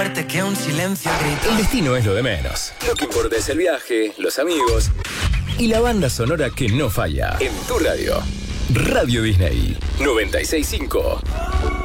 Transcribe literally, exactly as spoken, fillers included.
fuerte que un silencio grita. El destino es lo de menos. Lo que importa es el viaje, los amigos y la banda sonora que no falla. En tu radio, Radio Disney noventa y seis punto cinco.